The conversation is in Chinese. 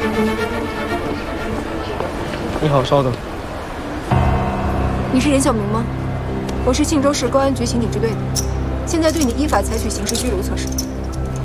你好，稍等。 你是任小明吗？我是庆州市公安局刑警支队的，现在对你依法采取刑事拘留措施。